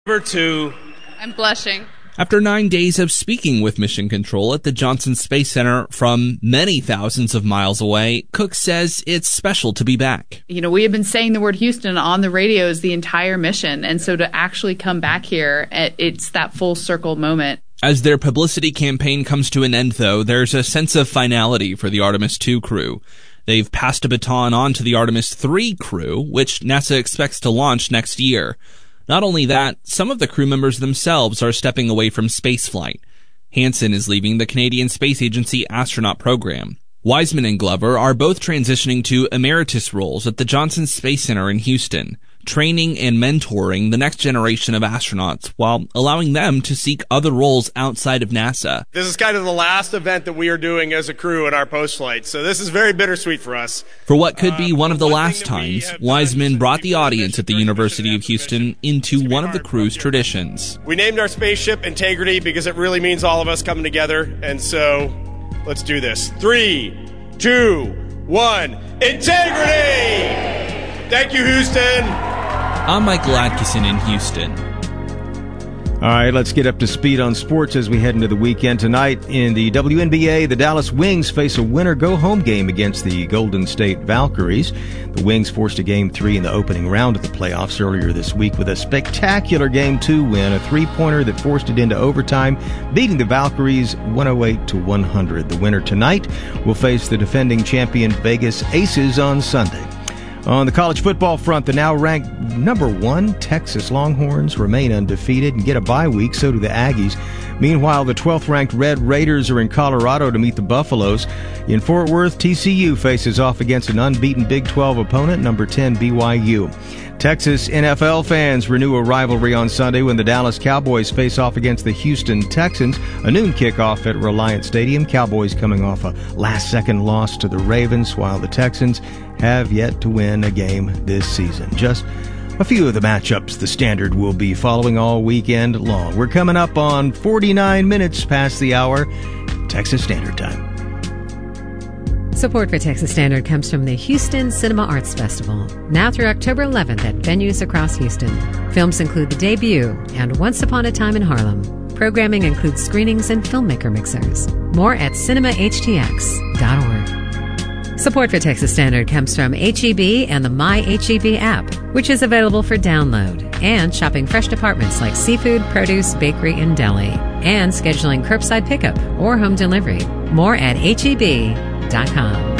Number 2. I'm blushing. After 9 days of speaking with Mission Control at the Johnson Space Center from many thousands of miles away, Cook says it's special to be back. You know, we have been saying the word Houston on the radios the entire mission, and so to actually come back here, it's that full circle moment. As their publicity campaign comes to an end, though, there's a sense of finality for the Artemis II crew. They've passed a baton on to the Artemis III crew, which NASA expects to launch next year. Not only that, some of the crew members themselves are stepping away from spaceflight. Hansen is leaving the Canadian Space Agency astronaut program. Wiseman and Glover are both transitioning to emeritus roles at the Johnson Space Center in Houston, training and mentoring the next generation of astronauts while allowing them to seek other roles outside of NASA. This is kind of the last event that we are doing as a crew in our post-flight, so this is very bittersweet for us. For what could be one of the last times, Wiseman brought the audience at the University of Houston into one of the crew's traditions. We named our spaceship Integrity because it really means all of us coming together, and so let's do this. 3, 2, 1, Integrity! Thank you, Houston. I'm Michael Atkinson in Houston. All right, let's get up to speed on sports as we head into the weekend. Tonight in the WNBA, the Dallas Wings face a winner-go-home game against the Golden State Valkyries. The Wings forced a Game 3 in the opening round of the playoffs earlier this week with a spectacular Game 2 win, a three-pointer that forced it into overtime, beating the Valkyries 108-100. The winner tonight will face the defending champion Vegas Aces on Sunday. On the college football front, the now ranked number 1 Texas Longhorns remain undefeated and get a bye week. So do the Aggies. Meanwhile, the 12th ranked Red Raiders are in Colorado to meet the Buffaloes. In Fort Worth, TCU faces off against an unbeaten Big 12 opponent, number 10 BYU. Texas NFL fans renew a rivalry on Sunday when the Dallas Cowboys face off against the Houston Texans. A noon kickoff at Reliant Stadium. Cowboys coming off a last-second loss to the Ravens, while the Texans have yet to win a game this season. Just a few of the matchups the Standard will be following all weekend long. We're coming up on 49 minutes past the hour, Texas Standard Time. Support for Texas Standard comes from the Houston Cinema Arts Festival, now through October 11th at venues across Houston. Films include The Debut and Once Upon a Time in Harlem. Programming includes screenings and filmmaker mixers. More at cinemahtx.org. Support for Texas Standard comes from H-E-B and the My H-E-B app, which is available for download, and shopping fresh departments like seafood, produce, bakery, and deli, and scheduling curbside pickup or home delivery. More at HEB.com.